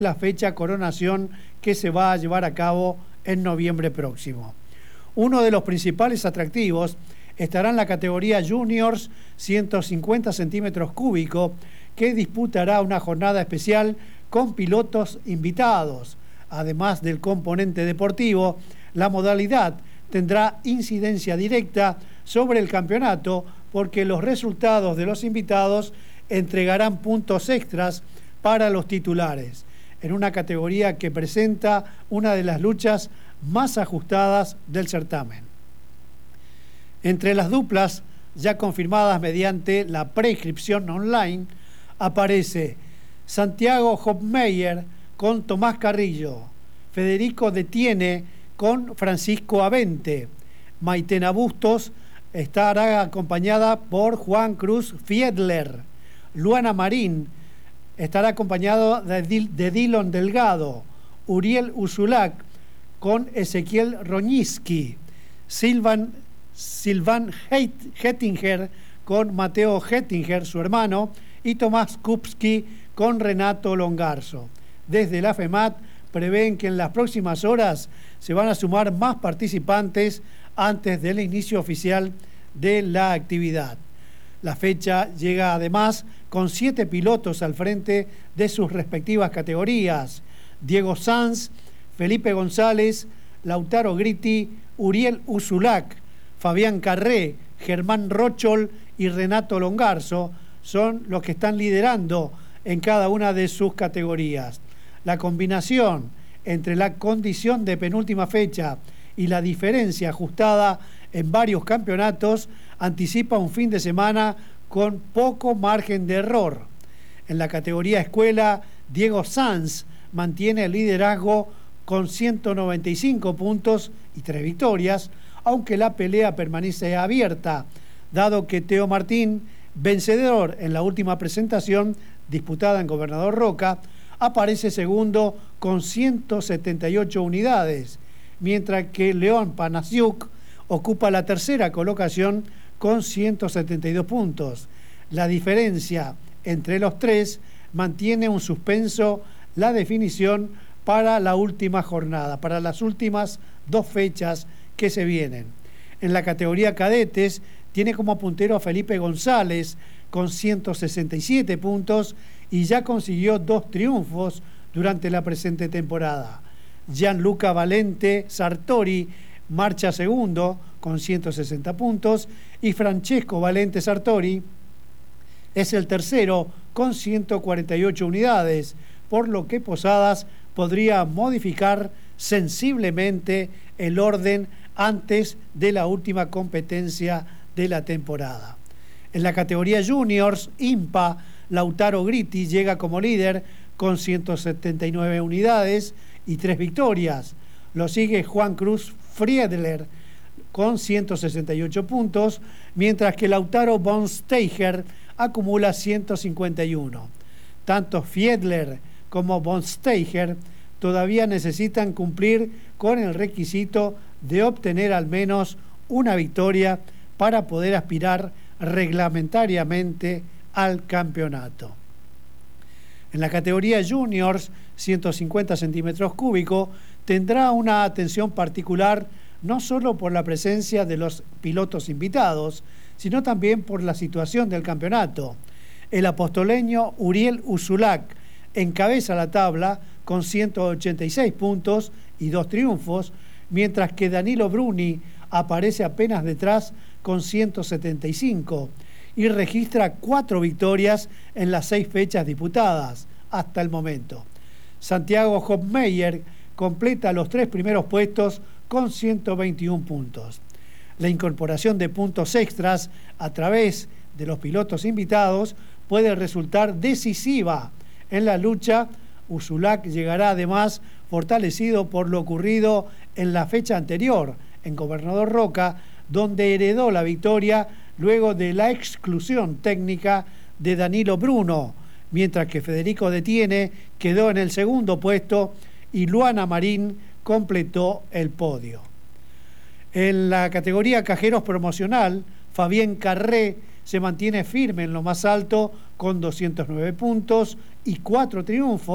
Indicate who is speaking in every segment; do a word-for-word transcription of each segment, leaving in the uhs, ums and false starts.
Speaker 1: la fecha coronación que se va a llevar a cabo en noviembre próximo. Uno de los principales atractivos estará en la categoría Juniors ciento cincuenta centímetros cúbicos, que disputará una jornada especial con pilotos invitados. Además del componente deportivo, la modalidad tendrá incidencia directa sobre el campeonato porque los resultados de los invitados entregarán puntos extras para los titulares, en una categoría que presenta una de las luchas más ajustadas del certamen. Entre las duplas ya confirmadas mediante la preinscripción online aparece Santiago Hofmeier con Tomás Carrillo, Federico Detiene con Francisco Avente, Maitena Bustos estará acompañada por Juan Cruz Fiedler, Luana Marín estará acompañado de, Dil de Dillon Delgado, Uriel Usulak con Ezequiel Roñiski, Silvan, Silvan Hettinger con Mateo Hettinger, su hermano, y Tomás Kupski con Renato Longarzo. Desde la FEMAT prevén que en las próximas horas se van a sumar más participantes antes del inicio oficial de la actividad. La fecha llega además con siete pilotos al frente de sus respectivas categorías: Diego Sanz, Felipe González, Lautaro Gritti, Uriel Usulak, Fabián Carré, Germán Rochol y Renato Longarzo son los que están liderando en cada una de sus categorías. La combinación entre la condición de penúltima fecha y la diferencia ajustada en varios campeonatos anticipa un fin de semana con poco margen de error. En la categoría escuela, Diego Sanz mantiene el liderazgo con ciento noventa y cinco puntos y tres victorias, aunque la pelea permanece abierta, dado que Teo Martín, vencedor en la última presentación disputada en Gobernador Roca, aparece segundo con ciento setenta y ocho unidades, mientras que León Panasiuk ocupa la tercera colocación con ciento setenta y dos puntos. La diferencia entre los tres mantiene un suspenso la definición para la última jornada, para las últimas dos fechas que se vienen. En la categoría cadetes tiene como puntero a Felipe González con ciento sesenta y siete puntos y ya consiguió dos triunfos durante la presente temporada. Gianluca Valente Sartori marcha segundo con ciento sesenta puntos y Francesco Valente Sartori es el tercero con ciento cuarenta y ocho unidades, por lo que Posadas podría modificar sensiblemente el orden antes de la última competencia de la temporada. En la categoría Juniors, IMPA, Lautaro Gritti llega como líder con ciento setenta y nueve unidades y tres victorias. Lo sigue Juan Cruz Friedler con ciento sesenta y ocho puntos, mientras que Lautaro Bonsteiger acumula ciento cincuenta y uno. Tanto Fiedler como Bonsteiger todavía necesitan cumplir con el requisito de obtener al menos una victoria para poder aspirar reglamentariamente al campeonato. En la categoría Juniors, ciento cincuenta centímetros cúbicos, tendrá una atención particular no solo por la presencia de los pilotos invitados, sino también por la situación del campeonato. El apostoleño Uriel Usulak encabeza la tabla con ciento ochenta y seis puntos y dos triunfos, mientras que Danilo Bruni aparece apenas detrás con ciento setenta y cinco y registra cuatro victorias en las seis fechas disputadas hasta el momento. Santiago Hofmeier completa los tres primeros puestos con ciento veintiún puntos. La incorporación de puntos extras a través de los pilotos invitados puede resultar decisiva en la lucha. Usulak llegará además fortalecido por lo ocurrido en la fecha anterior en Gobernador Roca, donde heredó la victoria luego de la exclusión técnica de Danilo Bruno, mientras que Federico Detiene quedó en el segundo puesto y Luana Marín completó el podio. En la categoría cajeros promocional, Fabián Carré se mantiene firme en lo más alto con doscientos nueve puntos y cuatro triunfos,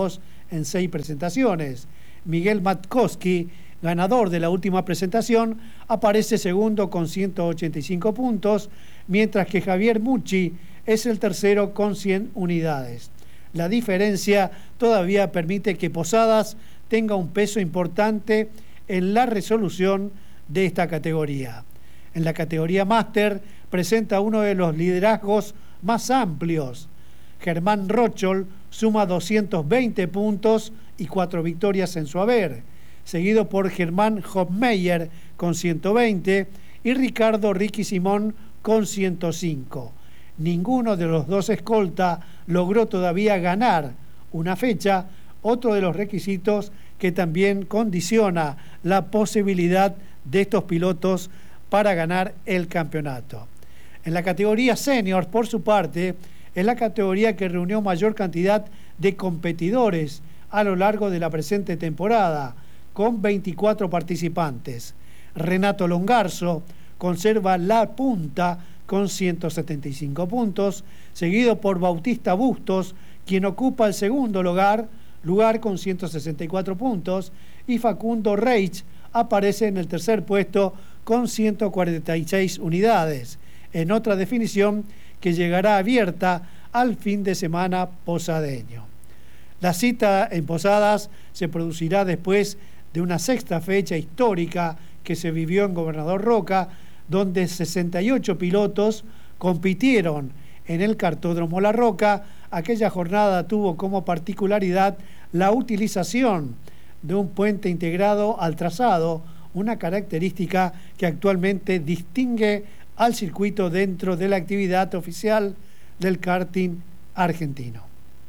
Speaker 1: en seis presentaciones. Miguel Matkowski, ganador de la última presentación, aparece segundo con ciento ochenta y cinco puntos, mientras que Javier Mucci es el tercero con cien unidades. La diferencia todavía permite que Posadas tenga un peso importante en la resolución de esta categoría. En la categoría Máster presenta uno de los liderazgos más amplios. Germán Rochol suma doscientos veinte puntos y cuatro victorias en su haber, seguido por Germán Hofmeyer con ciento veinte y Ricardo Ricky Simón con ciento cinco. Ninguno de los dos escolta logró todavía ganar una fecha, otro de los requisitos que también condiciona la posibilidad de estos pilotos para ganar el campeonato. En la categoría Seniors, por su parte, es la categoría que reunió mayor cantidad de competidores a lo largo de la presente temporada, con veinticuatro participantes. Renato Longarzo conserva la punta con ciento setenta y cinco puntos, seguido por Bautista Bustos, quien ocupa el segundo lugar, lugar con ciento sesenta y cuatro puntos, y Facundo Reich aparece en el tercer puesto con ciento cuarenta y seis unidades, en otra definición que llegará abierta al fin de semana posadeño. La cita en Posadas se producirá después de una sexta fecha histórica que se vivió en Gobernador Roca, donde sesenta y ocho pilotos compitieron en el Kartódromo La Roca. Aquella jornada tuvo como particularidad la utilización de un puente integrado al trazado, una característica que actualmente distingue al circuito dentro de la actividad oficial del karting argentino.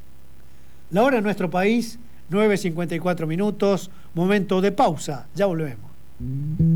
Speaker 1: La hora en nuestro país, nueve cincuenta y cuatro minutos, momento de pausa, ya volvemos.